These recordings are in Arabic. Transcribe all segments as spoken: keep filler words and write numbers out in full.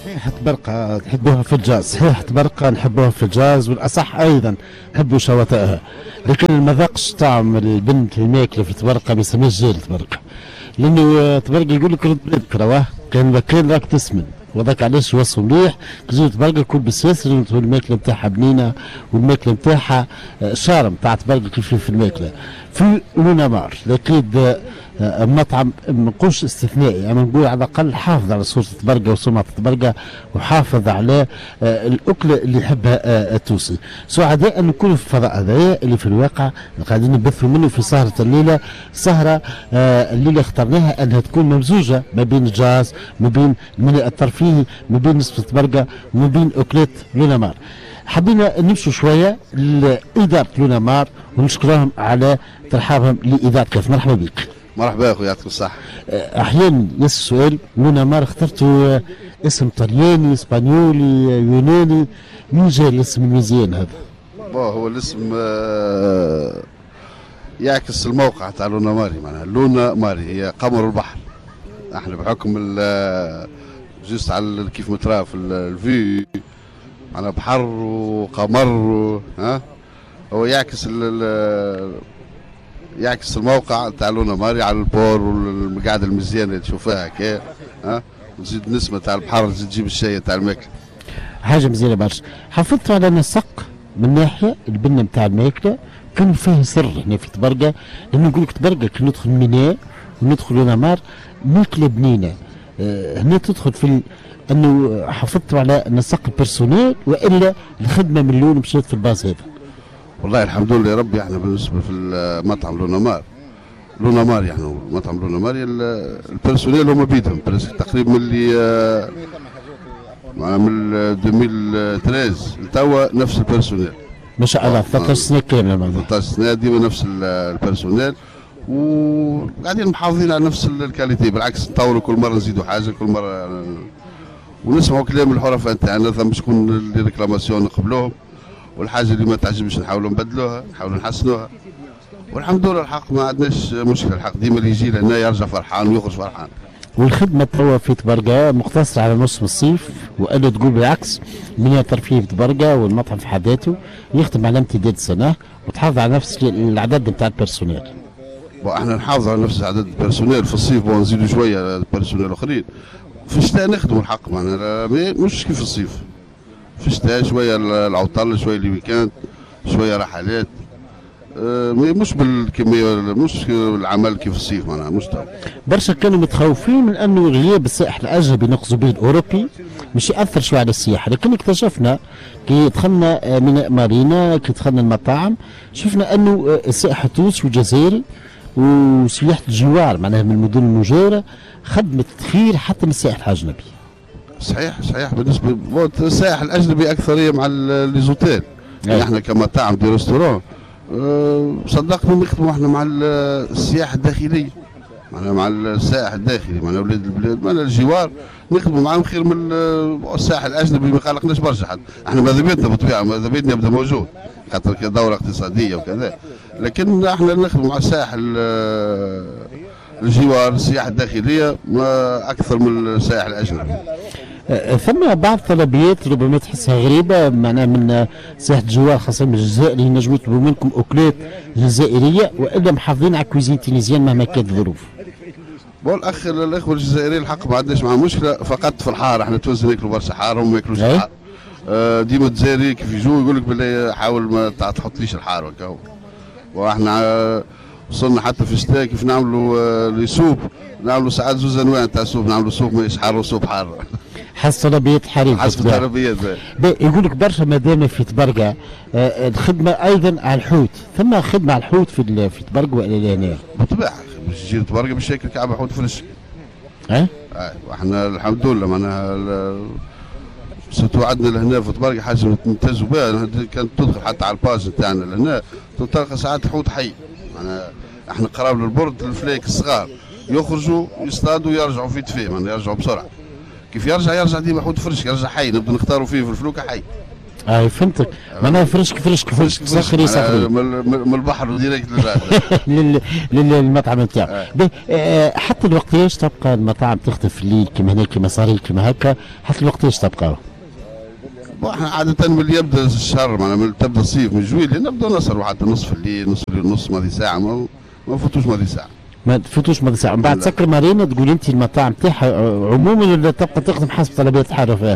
صحيح تبرقة تحبوها في الجاز، صحيح تبرقة نحبوها في الجاز، والأصح أيضا نحبوا شواتئها، لكن ما ذاقش طعم البنت الماكلة في تبرقة ما يسميش جيل تبرقة، لأنه تبرقة يقول لك رد بلادك رواه كان كان راك تسمن، وذاك علاش وصفه مليح. كزوج تبرقة كل بالساس الماكلة نتاعها بنينة، والماكلة نتاعها شارم تاع تبرقة كيف في الماكلة. في لونا مار أكيد مطعم ما نقولش استثنائي، اما نقول على الاقل حافظ على صوره تبرقه وسمعه تبرقه، وحافظ على الاكله اللي يحبها التونسي. سعداء ان نكونوا في الفضاء هذايا اللي في الواقع قاعدين نبثوا منه في سهره الليله، سهره الليله اخترناها انها تكون ممزوجه ما بين الجاز، ما بين المناء الترفيهي، ما بين نسبه تبرقه، وما بين اكلات لونا مار. حبينا نمشوا شويه لاداره لونا مار ونشكرهم على ترحابهم لاذاعه كاف. مرحبا بك. مرحبا اخويا، يعطيك الصحة. احيانا يس السؤال لونا مار اخترتوا اسم طلياني اسبانيولي يوناني، من جاي الاسم المزيان هذا؟ هو الاسم آه يعكس الموقع تاع لونا ماري، معناها لونا ماري هي قمر البحر. احنا بحكم جوست على كيف مترا في الفي معناها بحر وقمر و... ها هو يعكس ال يعكس الموقع تاع لونا ماري على البور والمقعده المزيانه اللي تشوفها هكا، ها وتزيد النسمه تاع البحر، تزيد تجيب الشاي تاع الماكله. حاجه مزيانه برشا. حافظتوا على نسق من ناحيه البنه نتاع الماكله، كان فيه سر هنا في تبرقه، لانه نقول لك تبرقه كي ندخل ميناء وندخل لونا مار ماكله بنينه. أه هنا تدخل في ال... انه حافظتوا على نسق البيرسونيل، والا الخدمه من الاول مشيت في الباص هذا؟ والله الحمد لله يا ربي. احنا بالنسبه في المطعم لونا مار لونا مار يعني مطعم لونا مار البيرسونيل هما بيدهم تقريبا من اللي من ألفين وثلاثة لتوا نفس البيرسونيل ما شاء الله. ثلاثة سنين كامله ثلاثة سنين ديما نفس البيرسونيل، وقاعدين محافظين على نفس الكاليتي، بالعكس نطوروا كل مره، نزيدوا حاجه كل مره، ونسمعوا كلام الحرفاء نتاعنا. ثم شكون اللي ريكلاماسيون نقبلوهم، والحاجه اللي ما تعجبش نحاولوا نبدلوها، نحاولوا نحسنوها، والحمد لله الحق ما عندناش مشكله. الحق ديما اللي يجي لهنا يرجع فرحان ويخرج فرحان. والخدمه توا في تبرقه مقتصره على موسم الصيف، والا تقول بالعكس من الترفيه في تبرقه والمطعم في حد ذاته يخدم على امتداد السنه وتحافظ على نفس العدد نتاع البيرسونيل. احنا نحافظ على نفس عدد البيرسونيل في الصيف، ونزيدوا شويه البيرسونيل الاخرين. في الشتاء نخدموا الحق معناها مش كيف الصيف. في الشتاء شويه العطل، شويه الويكاند، شويه رحلات، مش بالكميه، مش العمل كيف الصيف معناها مش طبعا. برشا كانوا متخوفين من انه غياب السائح الاجنبي نقصد به الاوروبي مش ياثر شويه على السياحه، لكن اكتشفنا كي دخلنا ميناء مارينا، كي دخلنا المطاعم، شفنا انه السائح التونسي والجزائري وسياحه الجوار معناها من المدن المجاوره خدمت خير حتى من السائح الاجنبي. صحيح صحيح. بالنسبه للسائح الاجنبي اكثريه مع ليزوتيل، يعني احنا كمطاعم دي ريستورون أه صدقنا نخدموا احنا مع السياحه الداخليه، معناها مع السائح الداخلي، معناها ولاد البلاد، معناها الجوار نخدموا معاهم خير من السائح الاجنبي. ما خلقناش برشا حد، احنا ماذا بيتنا بالطبيعه ماذا بيتنا يبدا موجود خاطر دوره اقتصاديه وكذا، لكن احنا نخدموا مع السائح الجوار، السياحه الداخليه ما اكثر من السائح الاجنبي. ثم بعض طلبيات ربما تحسها غريبه معناها من سياحه الجوار خاصه من الجزائر، اللي ينجموا يطلبوا منكم اكلات جزائريه والا محافظين على كويزين تونيزيان مهما كانت الظروف. بون الاخ الاخوه الجزائريين الحق ما عندناش معهم مشكله، فقط في الحار احنا التوانسه ناكلوا برشا حار، هم ما ياكلوش الحار. آه ديما الجزائري كيف يجوا يقول لك بالله حاول ما تحطليش الحار وكا. واحنا آه وصلنا حتى في الشتاء كيف نعملوا آه لسوب، نعملوا ساعات زوز انواع تاع سوب، نعملوا سوب ماهيش حار وسوب حار. حسب طلبيات حريم، حسب طلبيات. يقول لك برشا ما دام في تبرقه آه الخدمه ايضا على الحوت، ثم خدمه على الحوت في في تبرقه والا لا هنا؟ بالطبيعه باش يجي تبرقه باش ياكل كعبه حوت فريش. اه؟ اه احنا الحمد لله معناها سيرتو عندنا لهنا في تبرقه حاجه نمتازوا بها، كانت تدخل حتى على الباج نتاعنا لهنا تلقى ساعات حوت حي، معناها احنا قراب للبرد الفلايك الصغار يخرجوا يصطادوا يرجعوا في تفيه، معناها يرجعوا بسرعه. كيف يرجع يرجع ديما حوت فريش، يرجع حي، نبدو نختاروا فيه في الفلوكه حي. اي فهمتك، معناها فرشك فرشك فرشك صخري صخري من البحر ديريكت للمطعم نتاعو. حتى الوقتاش تبقى المطاعم تخدم في الليل كما هنا كما صاري كما هكا، حتى الوقتاش تبقى؟ احنا عادة من اللي يبدا الشهر معناها من تبدا الصيف من جويلية نبدا نسهروا حتى نصف الليل، نصف الليل نص ماضي ساعة، ما ما نفوتوش ماضي ساعة. ما تفوتوش ماضي ساعة، من بعد تسكر مارينا تقول انت المطاعم تاعها عموما ولا تبقى تخدم حسب طلبات الحارة فيها؟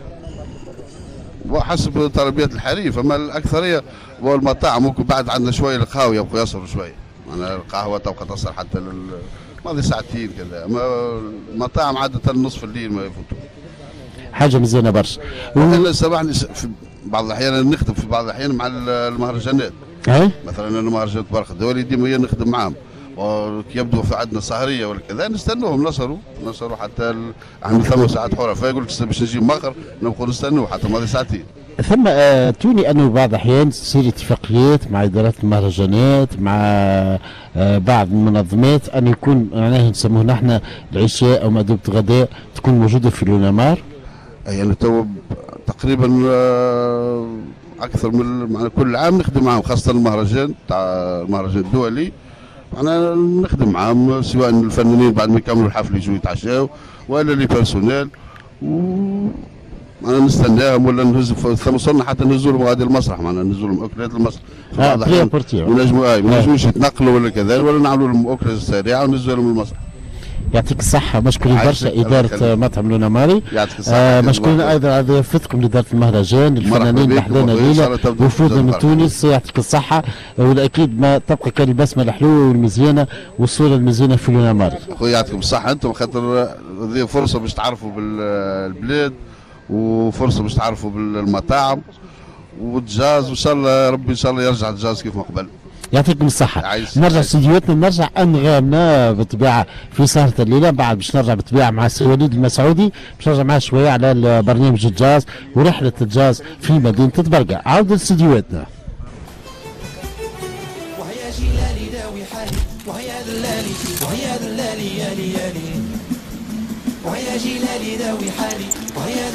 وحسب طلبيات الحريف، اما الاكثريه هو المطاعم ممكن بعد عندنا شويه القهوه يبقوا يسهروا شويه، معناها القهوه تبقى تصل حتى لل ماضي ساعتين كذا، اما المطاعم عاده نصف الليل ما يفوتوا. حاجه مزيانه برشا. انا سامحني في بعض الاحيان نخدم في بعض الاحيان مع المهرجانات. اي مثلا المهرجانات برخ الدولي ديما نخدم معاهم، وكي يبدو في عندنا سهريه ولا كذا نستنوهم نسهروا نسهروا حتى ال... احنا ثم ساعات حره، فيقول لك باش نجي مؤخر نبقوا نستنوه حتى ماضي ساعتين. ثم آه توني انه بعض الاحيان تصير اتفاقيات مع ادارات المهرجانات مع آه بعض المنظمات ان يكون معناها نسموه نحن العشاء او مأدبة غداء تكون موجوده في لونامار. يعني تو تقريبا آه اكثر من معناها كل عام نخدم معهم، خاصه المهرجان تاع المهرجان الدولي معنا نخدم معاهم، سواء الفنانين بعد ما يكملوا الحفل يجوا يتعشاو ولا لي بيرسونيل، و معنا نستناهم ولا نهز ثم وصلنا حتى نهزوا لهم غادي المسرح، معنا نهزوا لهم اكلات المسرح. اه بريبورتيو ونجموا ما نجموش يتنقلوا ولا كذا، ولا نعملوا لهم اكله سريعه ونهزوا لهم المسرح. يعطيك الصحة، مشكورين برشا إدارة مطعم لوناماري. يعطيك الصحة. آه مشكورين أيضا على ضيافتكم لإدارة المهرجان، الفنانين اللي حضرنا الليلة وفودنا من تونس، يعطيك الصحة، والأكيد ما تبقى كان البسمة الحلوة والمزيانة والصورة المزيانة في لوناماري. أخويا يعطيكم الصحة أنتم، خاطر هذه فرصة باش تعرفوا بالبلاد وفرصة باش تعرفوا بالمطاعم والجاز، وإن شاء الله ربي إن شاء الله يرجع الجاز كيف ما قبل. يعطيكم الصحة. نرجع استديوهاتنا، نرجع أنغامنا بالطبيعة في سهرة الليلة، بعد باش نرجع بالطبيعة مع السي وليد المسعودي، باش نرجع معاه شوية على برنامج الجاز ورحلة الجاز في مدينة تبرقة. عودة استديوهاتنا. وهيا جلالي داوي حالي، وهيا دلالي وهيا دلالي يالي يالي، وهيا جلالي داوي حالي وهيا